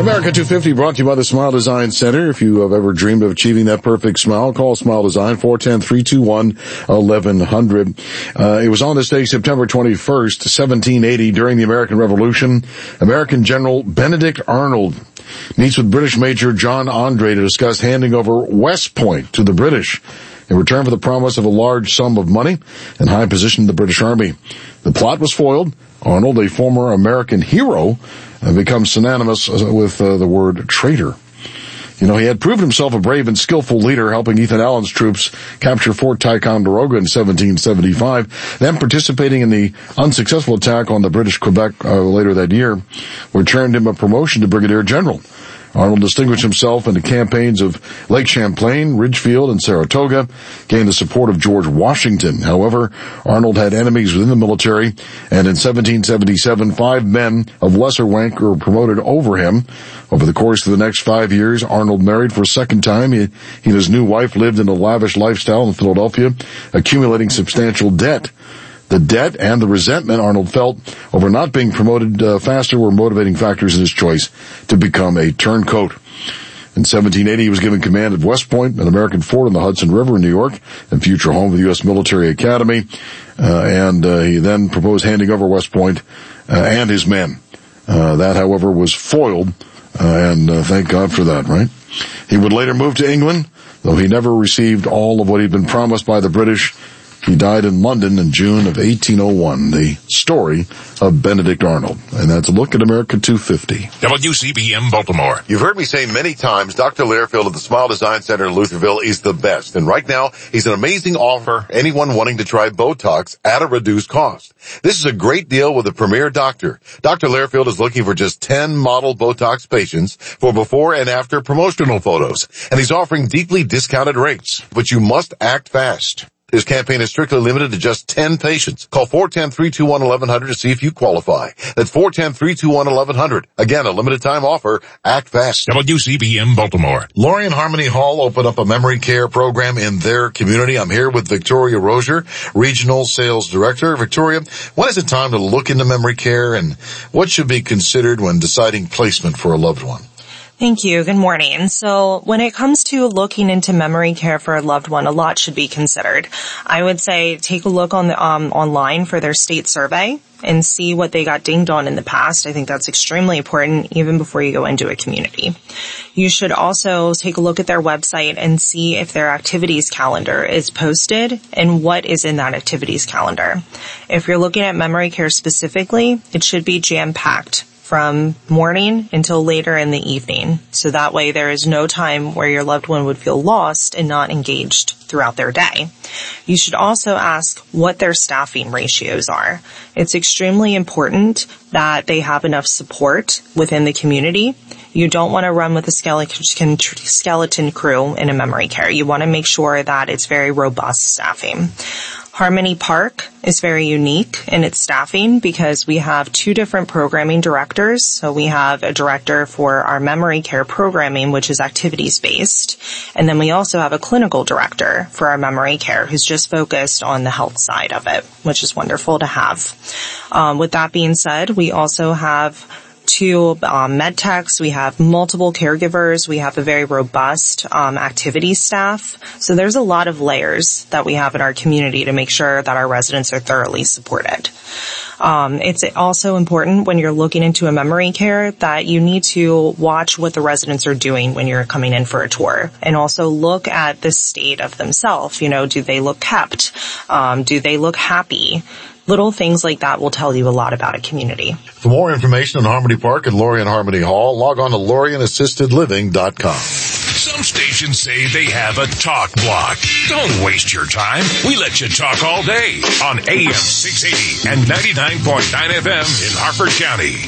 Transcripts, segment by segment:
America 250 brought to you by the Smile Design Center. If you have ever dreamed of achieving that perfect smile, call Smile Design, 410-321-1100. It was on this day, September 21st, 1780, during the American Revolution. American General Benedict Arnold meets with British Major John Andre to discuss handing over West Point to the British in return for the promise of a large sum of money and high position in the British Army. The plot was foiled. Arnold, a former American hero, becomes synonymous with the word traitor. You know, he had proven himself a brave and skillful leader, helping Ethan Allen's troops capture Fort Ticonderoga in 1775, then participating in the unsuccessful attack on the British Quebec later that year, which earned him a promotion to brigadier general. Arnold distinguished himself in the campaigns of Lake Champlain, Ridgefield, and Saratoga, gained the support of George Washington. However, Arnold had enemies within the military, and in 1777, 5 men of lesser rank were promoted over him. Over the course of the next 5 years, Arnold married for a second time. He and his new wife lived in a lavish lifestyle in Philadelphia, accumulating substantial debt. The debt and the resentment Arnold felt over not being promoted faster were motivating factors in his choice to become a turncoat. In 1780, he was given command at West Point, an American fort on the Hudson River in New York, and future home of the U.S. Military Academy. He then proposed handing over West Point and his men. That, however, was foiled, and thank God for that, right? He would later move to England, though he never received all of what he'd been promised by the British. He died in London in June of 1801, the story of Benedict Arnold. And that's a look at America 250. WCBM Baltimore. You've heard me say many times, Dr. Learfield of the Smile Design Center in Lutherville is the best. And right now, he's an amazing offer for anyone wanting to try Botox at a reduced cost. This is a great deal with a premier doctor. Dr. Learfield is looking for just 10 model Botox patients for before and after promotional photos. And he's offering deeply discounted rates. But you must act fast. His campaign is strictly limited to just 10 patients. Call 410-321-1100 to see if you qualify. That's 410-321-1100. Again, a limited time offer. Act fast. WCBM Baltimore. Lorien Harmony Hall opened up a memory care program in their community. I'm here with Victoria Rozier, Regional Sales Director. Victoria, when is it time to look into memory care, and what should be considered when deciding placement for a loved one? Thank you. Good morning. So when it comes to looking into memory care for a loved one, a lot should be considered. I would say take a look on the online for their state survey and see what they got dinged on in the past. I think that's extremely important even before you go into a community. You should also take a look at their website and see if their activities calendar is posted and what is in that activities calendar. If you're looking at memory care specifically, it should be jam-packed from morning until later in the evening. So that way there is no time where your loved one would feel lost and not engaged throughout their day. You should also ask what their staffing ratios are. It's extremely important that they have enough support within the community. You don't want to run with a skeleton crew in a memory care. You want to make sure that it's very robust staffing. Harmony Park is very unique in its staffing because we have 2 different programming directors. So we have a director for our memory care programming, which is activities-based. And then we also have a clinical director for our memory care who's just focused on the health side of it, which is wonderful to have. With that being said, we also have 2 med techs. We have multiple caregivers. We have a very robust activity staff. So there's a lot of layers that we have in our community to make sure that our residents are thoroughly supported. It's also important when you're looking into a memory care that you need to watch what the residents are doing when you're coming in for a tour, and also look at the state of themselves. You know, do they look kept? Do they look happy? Little things like that will tell you a lot about a community. For more information on Harmony Park and Lorien Harmony Hall, log on to LorienAssistedLiving.com. Some stations say they have a talk block. Don't waste your time. We let you talk all day on AM 680 and 99.9 FM in Harford County.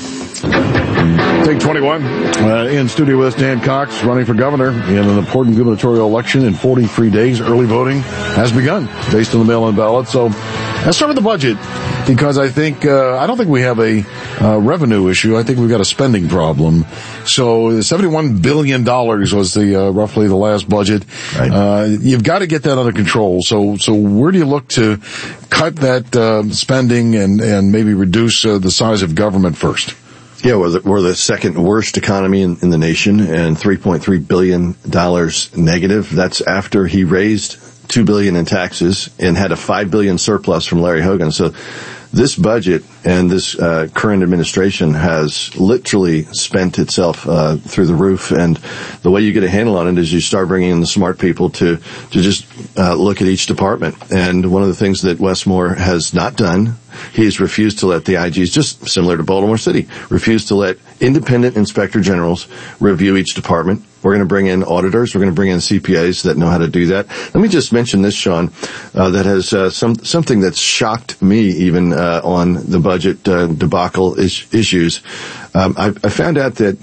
Take 21. In studio with us, Dan Cox, running for governor in an important gubernatorial election in 43 days. Early voting has begun based on the mail-in ballot. So let's start with the budget, because I don't think we have a revenue issue. I think we've got a spending problem. So $71 billion was the roughly the last budget. Right. You've got to get that under control. So where do you look to cut that spending and maybe reduce the size of government first? Yeah, we're the second worst economy in the nation, and $3.3 billion negative. That's after he raised $2 billion in taxes and had a $5 billion surplus from Larry Hogan. So this budget and this current administration has literally spent itself through the roof. And the way you get a handle on it is you start bringing in the smart people to just look at each department. And one of the things that Westmore has not done, he's refused to let the IGs, just similar to Baltimore City, refused to let independent inspector generals review each department. We're going to bring in auditors. We're going to bring in CPAs that know how to do that. Let me just mention this, Sean, that has something that's shocked me even on the budget debacle issues. I found out that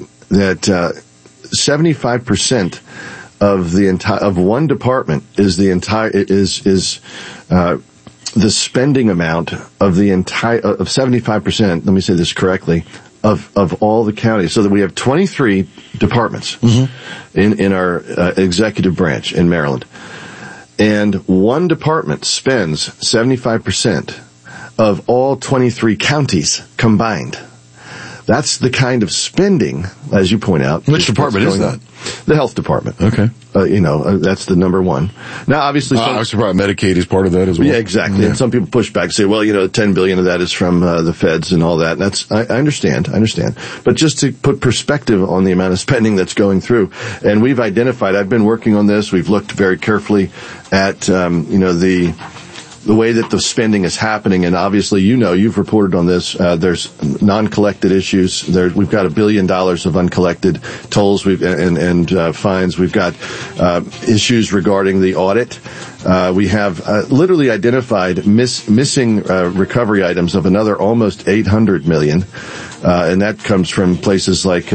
75% of one department is the spending amount of the entire of 75%. Let me say this correctly. Of all the counties, so that we have 23 departments in our executive branch in Maryland, and one department spends 75% of all 23 counties combined. That's the kind of spending, as you point out. Which department is that? The health department. Okay. That's the number one. Now, obviously, I was surprised Medicaid is part of that as well. Yeah, exactly. Yeah. And some people push back and say, well, $10 billion of that is from the feds and all that. And I understand. But just to put perspective on the amount of spending that's going through, and we've identified, I've been working on this. We've looked very carefully at, the way that the spending is happening, and obviously, you've reported on this. There's non-collected issues. We've got $1 billion of uncollected tolls and fines. We've got issues regarding the audit. We have literally identified missing recovery items of another almost $800 million, and that comes from places like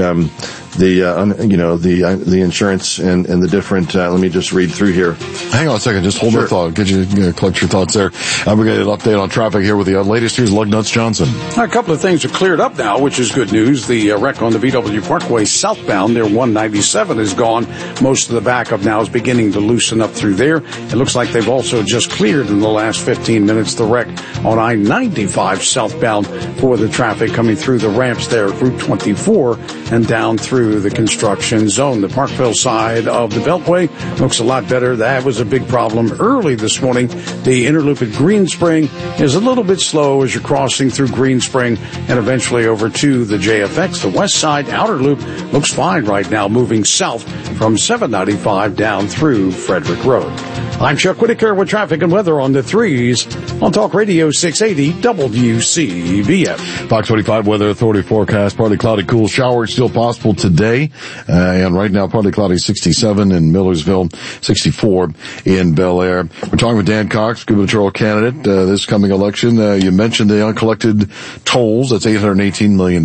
the insurance and the different. Let me just read through here. Hang on a second, just hold that thought. Get you collect your thoughts there. We're going to get an update on traffic here with the latest. Here's Lugnuts Johnson. A couple of things are cleared up now, which is good news. The wreck on the VW Parkway southbound, near 197, is gone. Most of the backup now is beginning to loosen up through there. It looks like they've also just cleared in the last 15 minutes the wreck on I-95 southbound for the traffic coming through the ramps there at Route 24 and down through the construction zone. The Parkville side of the Beltway looks a lot better. That was a big problem early this morning. The inner loop at Greenspring is a little bit slow as you're crossing through Greenspring and eventually over to the JFX. The west side outer loop looks fine right now, moving south from 795 down through Frederick Road. I'm Chuck Whitaker with traffic and weather on the 3s on Talk Radio 680 WCBF. Fox 25 Weather Authority forecast. Partly cloudy, cool showers still possible today. And right now, partly cloudy, 67 in Millersville, 64 in Bel Air. We're talking with Dan Cox, gubernatorial candidate, this coming election. You mentioned the uncollected tolls. That's $818 million.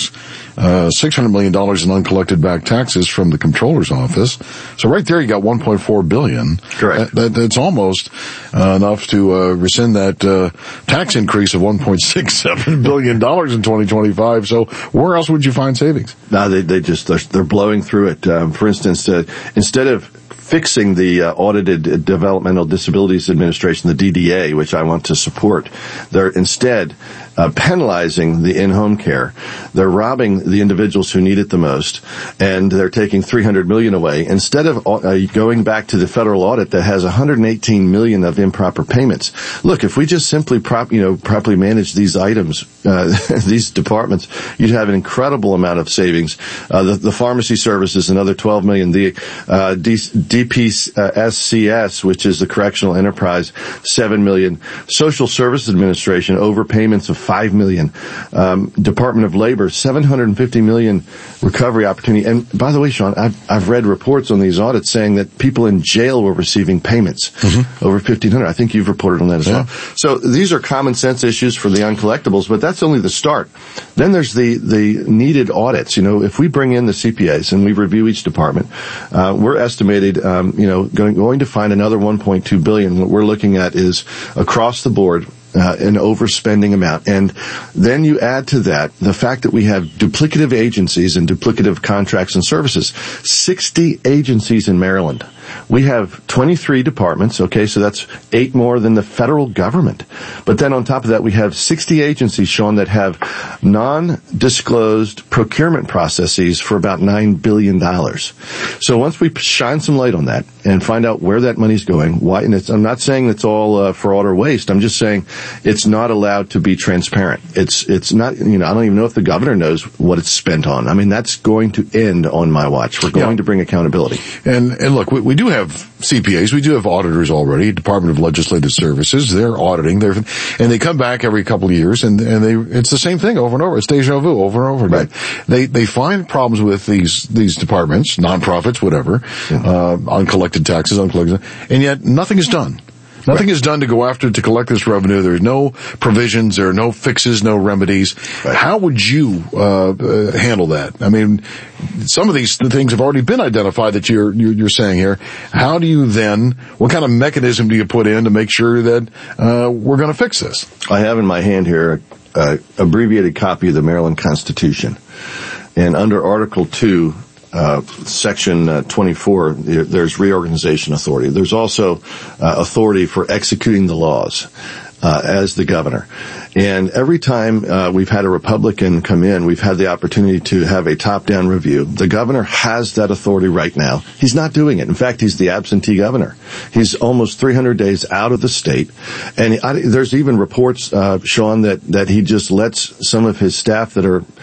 $600 million in uncollected back taxes from the comptroller's office. So right there you got $1.4 billion. Correct. That's almost enough to rescind that tax increase of $1.67 billion in 2025. So where else would you find savings? No, they're blowing through it. For instance, instead of fixing the Audited Developmental Disabilities Administration, the DDA, which I want to support, they're instead penalizing the in-home care. They're robbing the individuals who need it the most, and they're taking $300 million away. Instead of going back to the federal audit that has $118 million of improper payments. Look, if we just simply properly manage these items, these departments, you'd have an incredible amount of savings. The pharmacy services, another $12 million. The DPSCS, which is the Correctional Enterprise, $7 million. Social Services Administration, overpayments of $5 million. Department of Labor, $750 million recovery opportunity. And by the way, Sean, I've read reports on these audits saying that people in jail were receiving payments over $1,500. I think you've reported on that as well. So these are common sense issues for the uncollectibles, but that's only the start. Then there's the needed audits. If we bring in the CPAs and we review each department, we're estimated, going to find another $1.2 billion. What we're looking at is across the board, an overspending amount. And then you add to that the fact that we have duplicative agencies and duplicative contracts and services. 60 agencies in Maryland. We have 23 departments, okay, so that's 8 more than the federal government. But then on top of that, we have 60 agencies, Sean, that have non-disclosed procurement processes for about $9 billion. So once we shine some light on that and find out where that money's going, why, and I'm not saying it's all fraud or waste. I'm just saying it's not allowed to be transparent. It's not, I don't even know if the governor knows what it's spent on. I mean, that's going to end on my watch. We're going to bring accountability. And look, we do have CPAs, we do have auditors already, Department of Legislative Services. They're auditing, and they come back every couple of years, and it's the same thing over and over. It's deja vu over and over again. Right. They find problems with these departments, nonprofits, whatever, uncollected taxes, and yet nothing is done. Nothing is done to go after, to collect this revenue. There's no provisions, there are no fixes, no remedies. Right. How would you handle that? I mean, some of these things have already been identified that you're saying here. How do you then, what kind of mechanism do you put in to make sure that we're going to fix this? I have in my hand here an abbreviated copy of the Maryland Constitution. And under Article 2, Section 24, there's reorganization authority. There's also authority for executing the laws as the governor. And every time we've had a Republican come in, we've had the opportunity to have a top-down review. The governor has that authority right now. He's not doing it. In fact, he's the absentee governor. He's almost 300 days out of the state. And there's even reports, Sean, that he just lets some of his staff that are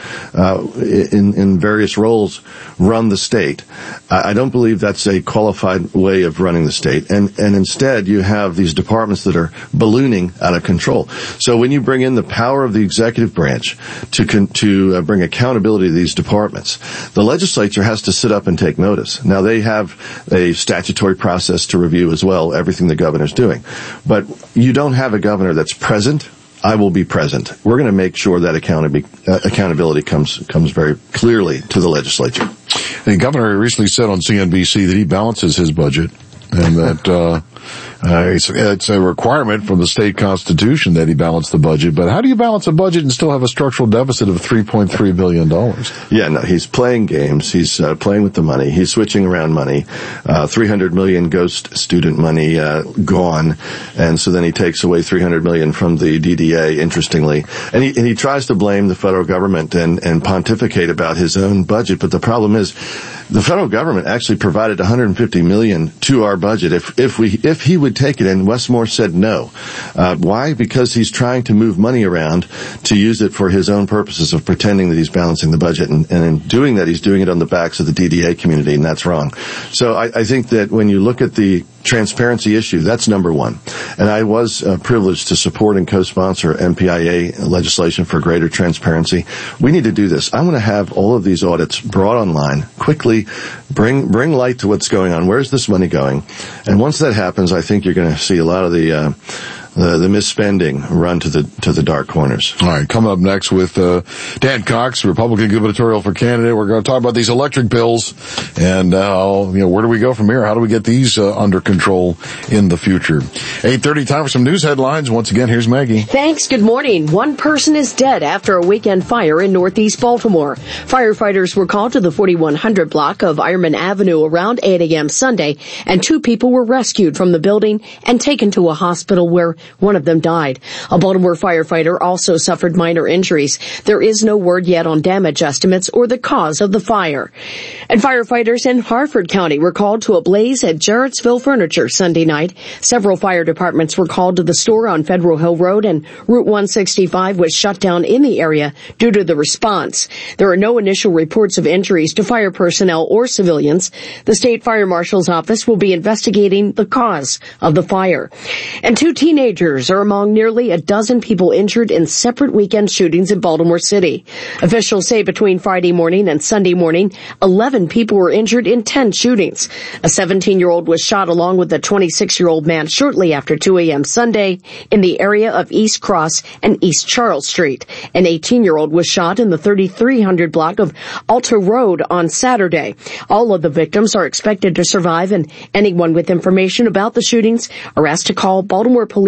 in various roles run the state. I don't believe that's a qualified way of running the state. And instead, you have these departments that are ballooning out of control. So when you bring in the power of the executive branch to bring accountability to these departments, the legislature has to sit up and take notice. Now, they have a statutory process to review as well, everything the governor's doing. But you don't have a governor that's present. I will be present. We're going to make sure that accountability comes very clearly to the legislature. The governor recently said on CNBC that he balances his budget, and that it's a requirement from the state constitution that he balance the budget. But how do you balance a budget and still have a structural deficit of $3.3 billion? Yeah, no, he's playing games. He's playing with the money. He's switching around money. $300 million ghost student money gone, and so then he takes away $300 million from the DDA, interestingly. And he tries to blame the federal government and pontificate about his own budget. But the problem is, the federal government actually provided $150 million to our budget if he would take it, and Westmore said no. Why? Because he's trying to move money around to use it for his own purposes of pretending that he's balancing the budget, and in doing that, he's doing it on the backs of the DDA community, and that's wrong. So I think that when you look at the transparency issue, that's number one. And I was privileged to support and co-sponsor MPIA legislation for greater transparency. We need to do this. I want to have all of these audits brought online quickly, bring light to what's going on. Where's this money going? And once that happens, I think you're going to see a lot of the misspending run to the dark corners. All right, coming up next with Dan Cox, Republican gubernatorial for candidate. We're going to talk about these electric bills and where do we go from here? How do we get these under control in the future? 8:30, time for some news headlines. Once again, here's Maggie. Thanks. Good morning. One person is dead after a weekend fire in Northeast Baltimore. Firefighters were called to the 4100 block of Ironman Avenue around 8 a.m. Sunday, and 2 people were rescued from the building and taken to a hospital where one of them died. A Baltimore firefighter also suffered minor injuries. There is no word yet on damage estimates or the cause of the fire. And firefighters in Harford County were called to a blaze at Jarrettsville Furniture Sunday night. Several fire departments were called to the store on Federal Hill Road, and Route 165 was shut down in the area due to the response. There are no initial reports of injuries to fire personnel or civilians. The state fire marshal's office will be investigating the cause of the fire. And 2 teenagers are among nearly a dozen people injured in separate weekend shootings in Baltimore City. Officials say between Friday morning and Sunday morning, 11 people were injured in 10 shootings. A 17-year-old was shot along with a 26-year-old man shortly after 2 a.m. Sunday in the area of East Cross and East Charles Street. An 18-year-old was shot in the 3300 block of Alta Road on Saturday. All of the victims are expected to survive, and anyone with information about the shootings are asked to call Baltimore Police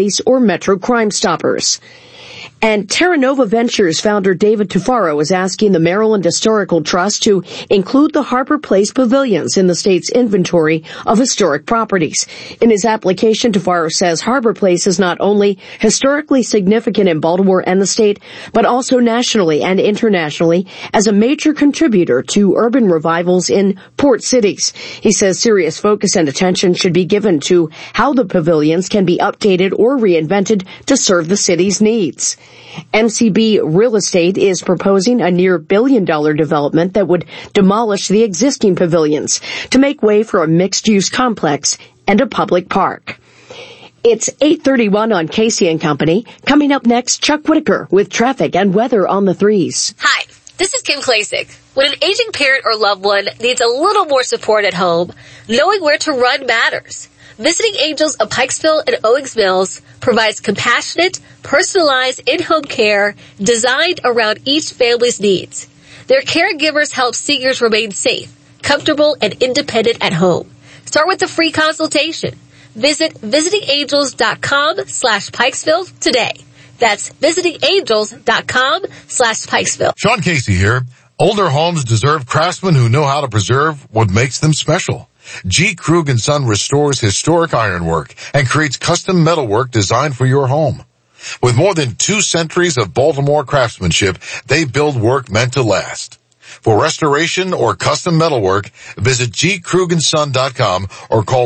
Police or Metro Crime Stoppers. And Terra Nova Ventures founder David Tufaro is asking the Maryland Historical Trust to include the Harbor Place pavilions in the state's inventory of historic properties. In his application, Tufaro says Harbor Place is not only historically significant in Baltimore and the state, but also nationally and internationally as a major contributor to urban revivals in port cities. He says serious focus and attention should be given to how the pavilions can be updated or reinvented to serve the city's needs. MCB Real Estate is proposing a near $1 billion development that would demolish the existing pavilions to make way for a mixed-use complex and a public park. It's 8:31 on Casey and Company. Coming up next, Chuck Whitaker with traffic and weather on the threes. Hi, this is Kim Klasick. When an aging parent or loved one needs a little more support at home, knowing where to run matters. Visiting Angels of Pikesville and Owings Mills provides compassionate, personalized in-home care designed around each family's needs. Their caregivers help seniors remain safe, comfortable, and independent at home. Start with a free consultation. Visit visitingangels.com/Pikesville today. That's visitingangels.com/Pikesville. Sean Casey here. Older homes deserve craftsmen who know how to preserve what makes them special. G. Krug & Son restores historic ironwork and creates custom metalwork designed for your home. With more than 2 centuries of Baltimore craftsmanship, they build work meant to last. For restoration or custom metalwork, visit gkrugandson.com or call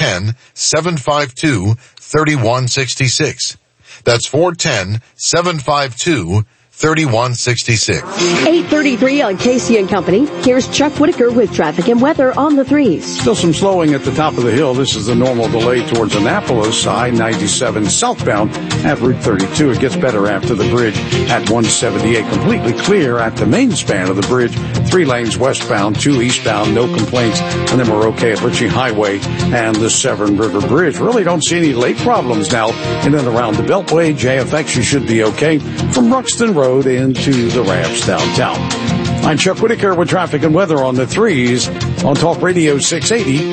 410-752-3166. That's 410-752-3166. 8:33 on Casey and Company. Here's Chuck Whitaker with traffic and weather on the threes. Still some slowing at the top of the hill. This is the normal delay towards Annapolis, I-97 southbound at Route 32. It gets better after the bridge at 178. Completely clear at the main span of the bridge. 3 lanes westbound, 2 eastbound, no complaints. And then we're okay at Ritchie Highway and the Severn River Bridge. Really don't see any late problems now in and around the Beltway. JFX, you should be okay from Ruxton Road into the ramps downtown. I'm Chuck Whitaker with traffic and weather on the threes on Talk Radio 680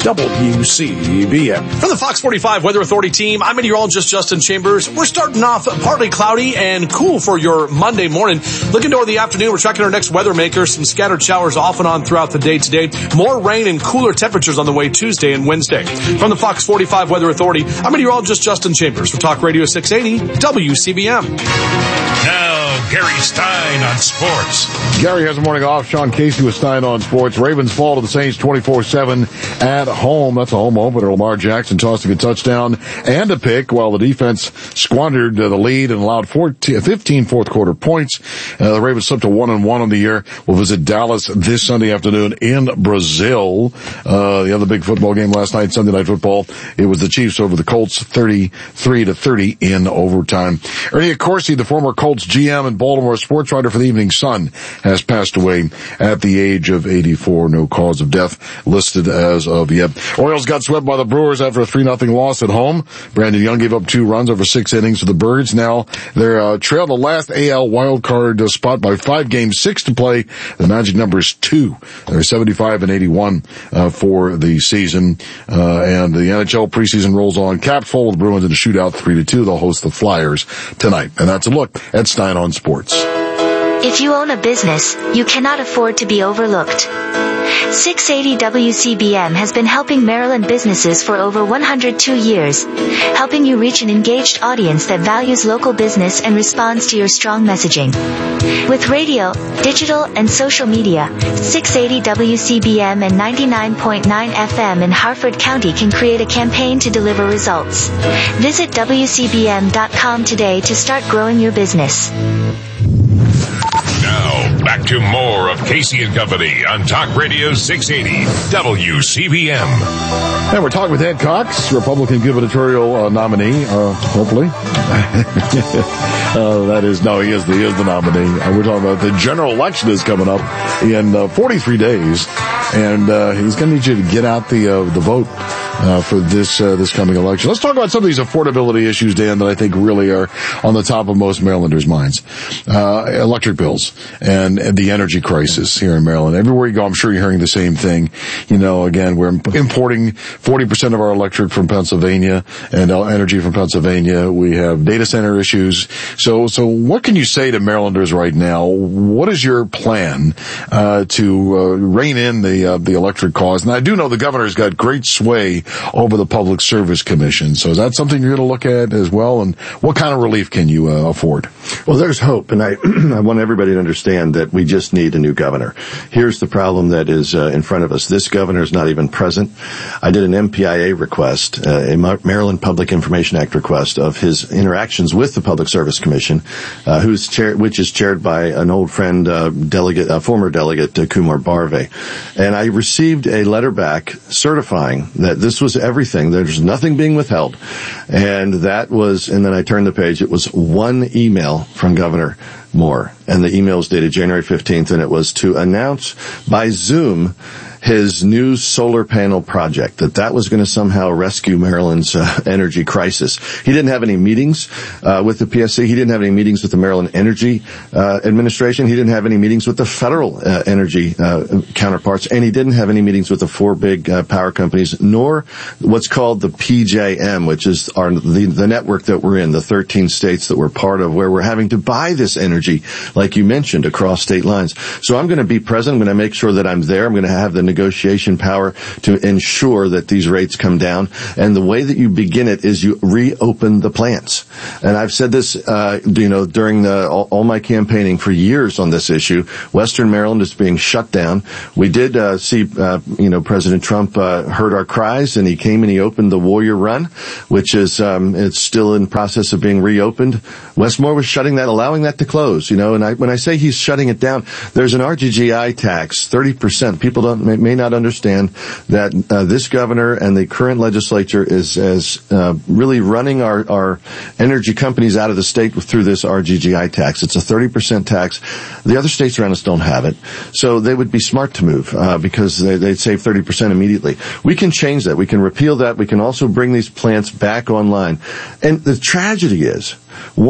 WCBM. From the Fox 45 Weather Authority team, I'm meteorologist Justin Chambers. We're starting off partly cloudy and cool for your Monday morning. Looking toward the afternoon, we're tracking our next weather maker. Some scattered showers off and on throughout the day today. More rain and cooler temperatures on the way Tuesday and Wednesday. From the Fox 45 Weather Authority, I'm meteorologist Justin Chambers for Talk Radio 680 WCBM. Now, Gary Stein on sports. Gary has a morning off. Sean Casey with Stein on sports. Ravens fall to the Saints 24-7 at home. That's a home opener. Lamar Jackson tossing a touchdown and a pick while the defense squandered the lead and allowed 15 fourth quarter points. The Ravens slipped to 1-1 on the year. We'll visit Dallas this Sunday afternoon in Brazil. The other big football game last night, Sunday Night Football, it was the Chiefs over the Colts 33-30 in overtime. Ernie Accorsi, the former Colts GM and Baltimore sports writer for the Evening Sun, has passed away at the age of 84. No cause of death listed as of yet. Orioles got swept by the Brewers after a 3-0 loss at home. Brandon Young gave up 2 runs over 6 innings for the Birds. Now they're trailed the last AL wildcard spot by 5 games, 6 to play. The magic number is 2. They're 75-81 for the season. And the NHL preseason rolls on. Caps fall with the Bruins in a shootout 3-2. They'll host the Flyers tonight. And that's a look at Stein on Sports. If you own a business, you cannot afford to be overlooked. 680 WCBM has been helping Maryland businesses for over 102 years, helping you reach an engaged audience that values local business and responds to your strong messaging. With radio, digital, and social media, 680 WCBM and 99.9 FM in Harford County can create a campaign to deliver results. Visit WCBM.com today to start growing your business. Now, back to more of Casey and Company on Talk Radio 680 WCBM. And we're talking with Ed Cox, Republican gubernatorial nominee, hopefully. He is the nominee. We're talking about the general election is coming up in 43 days, and he's going to need you to get out the vote for this coming election. Let's talk about some of these affordability issues, Dan, that I think really are on the top of most Marylanders' minds. Electric bills and the energy crisis here in Maryland. Everywhere you go, I'm sure you're hearing the same thing. Again, we're importing 40% of our electric from Pennsylvania and energy from Pennsylvania. We have data center issues. So what can you say to Marylanders right now? What is your plan to rein in the electric cost? And I do know the governor's got great sway over the Public Service Commission. So is that something you're going to look at as well? And what kind of relief can you afford? Well, there's hope, and I want everybody to understand that we just need a new governor. Here's the problem that is in front of us. This governor is not even present. I did an MPIA request, a Maryland Public Information Act request, of his interactions with the Public Service Commission, which is chaired by an old friend, former delegate Kumar Barve. And I received a letter back certifying that this was everything. There's nothing being withheld. And then I turned the page. It was one email from Governor Moore. And the email was dated January 15th, and it was to announce by Zoom his new solar panel project, that was going to somehow rescue Maryland's energy crisis. He didn't have any meetings with the PSC. He didn't have any meetings with the Maryland Energy Administration. He didn't have any meetings with the federal energy counterparts, and he didn't have any meetings with the four big power companies, nor what's called the PJM, which is the network that we're in, the 13 states that we're part of, where we're having to buy this energy, like you mentioned, across state lines. So I'm going to be present. I'm going to make sure that I'm there. I'm going to have the negotiation power to ensure that these rates come down. And the way that you begin it is you reopen the plants. And I've said this, during all my campaigning for years on this issue. Western Maryland is being shut down. We did see, President Trump heard our cries, and he came and he opened the Warrior Run, which is it's still in process of being reopened. Westmore was shutting that, allowing that to close. And when I say he's shutting it down, there's an RGGI tax, 30%. People may not understand that this governor and the current legislature is really running our energy companies out of the state through this RGGI tax. It's a 30% tax. The other states around us don't have it, so they would be smart to move because they'd save 30% immediately. We can change that. We can repeal that. We can also bring these plants back online. And the tragedy is,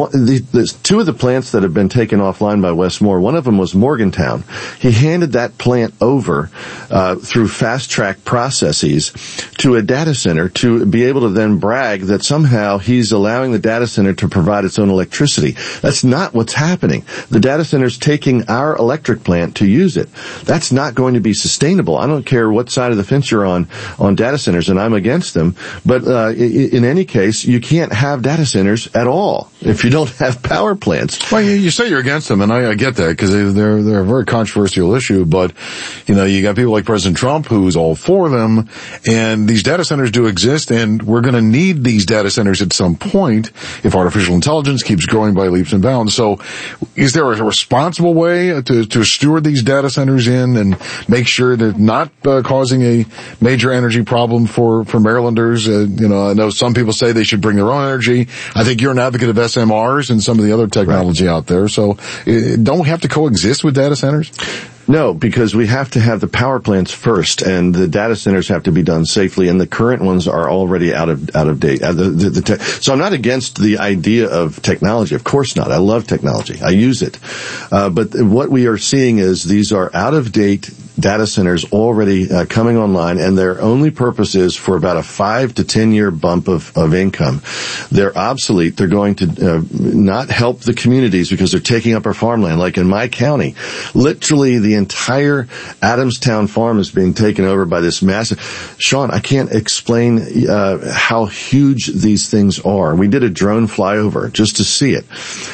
two of the plants that have been taken offline by Westmore, one of them was Morgantown. He handed that plant over through fast-track processes to a data center to be able to then brag that somehow he's allowing the data center to provide its own electricity. That's not what's happening. The data center's taking our electric plant to use it. That's not going to be sustainable. I don't care what side of the fence you're on data centers, and I'm against them. But in any case, you can't have data centers at all if you don't have power plants. Well, you say you're against them, and I get that, because they're a very controversial issue, but, you got people like President Trump who's all for them, and these data centers do exist, and we're going to need these data centers at some point if artificial intelligence keeps growing by leaps and bounds. So is there a responsible way to steward these data centers in and make sure they're not causing a major energy problem for Marylanders? I know some people say they should bring their own energy. I think you're an advocate of SMRs and some of the other technology out there. So don't we have to coexist with data centers? No, because we have to have the power plants first, and the data centers have to be done safely, and the current ones are already out of date. So I'm not against the idea of technology. Of course not. I love technology. I use it. But what we are seeing is these are out of date data centers already coming online, and their only purpose is for about a 5 to 10 year bump of income. They're obsolete. They're going to not help the communities because they're taking up our farmland. Like in my county, literally the entire Adamstown farm is being taken over by this massive. Sean, I can't explain how huge these things are. We did a drone flyover just to see it.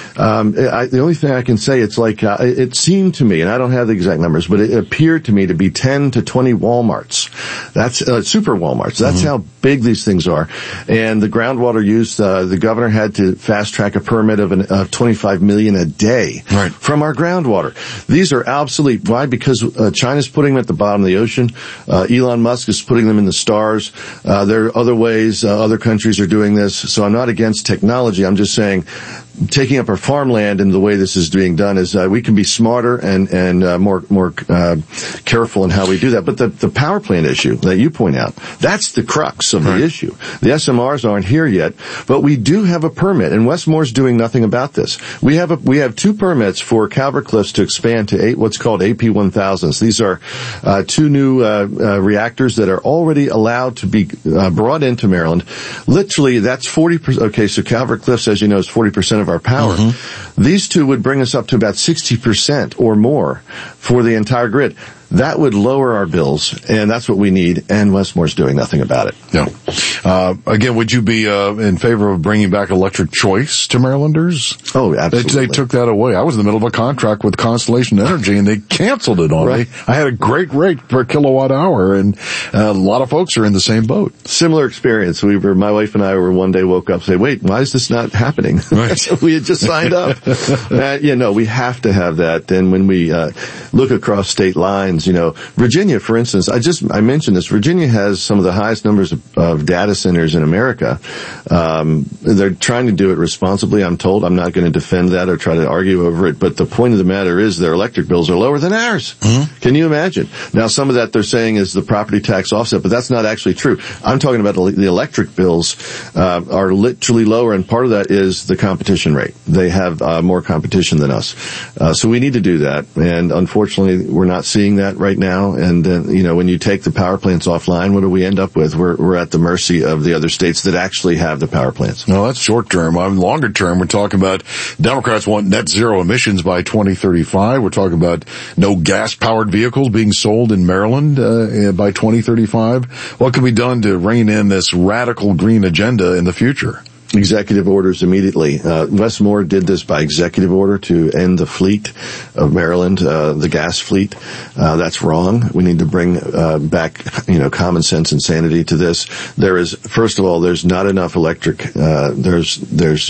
The only thing I can say, it's like it seemed to me, and I don't have the exact numbers, but it appeared to me to be 10 to 20 Walmarts. That's super Walmarts. That's how big these things are. And the groundwater use, the governor had to fast track a permit of 25 million a day from our groundwater. These are obsolete. Why? Because China's putting them at the bottom of the ocean. Elon Musk is putting them in the stars. There are other ways other countries are doing this. So I'm not against technology. I'm just saying taking up our farmland and the way this is being done is we can be smarter and more careful in how we do that. But the power plant issue that you point out, that's the crux of the issue. The SMRs aren't here yet, but we do have a permit, and Westmore's doing nothing about this. We have 2 permits for Calvert Cliffs to expand to what's called AP1000s. These are 2 new reactors that are already allowed to be brought into Maryland. Literally, that's 40%. Okay, so Calvert Cliffs, as you know, is 40% of our power. These 2 would bring us up to about 60% or more for the entire grid. That would lower our bills, and that's what we need, and Westmore's doing nothing about it. Yeah. Again, would you be in favor of bringing back electric choice to Marylanders? Oh, absolutely. They took that away. I was in the middle of a contract with Constellation Energy, and they canceled it on me. I had a great rate per kilowatt hour, and a lot of folks are in the same boat. Similar experience. My wife and I one day woke up and said, wait, why is this not happening? Right. We had just signed up. We have to have that. And when we look across state lines, Virginia, for instance, I mentioned this. Virginia has some of the highest numbers of data centers in America. They're trying to do it responsibly, I'm told. I'm not going to defend that or try to argue over it, but the point of the matter is their electric bills are lower than ours. Can you imagine? Now, some of that they're saying is the property tax offset, but that's not actually true. I'm talking about the electric bills are literally lower, and part of that is the competition rate. They have more competition than us. So we need to do that, and unfortunately, we're not seeing that right now. And when you take the power plants offline, what do we end up with? We're at the mercy of the other states that actually have the power plants. No, that's short term. Longer term, we're talking about Democrats want net zero emissions by 2035. We're talking about no gas-powered vehicles being sold in Maryland by 2035. What can be done to rein in this radical green agenda in the future? Executive orders immediately. Westmore did this by executive order to end the fleet of Maryland, the gas fleet. That's wrong. We need to bring back, common sense and sanity to this. First of all, there's not enough electric. There's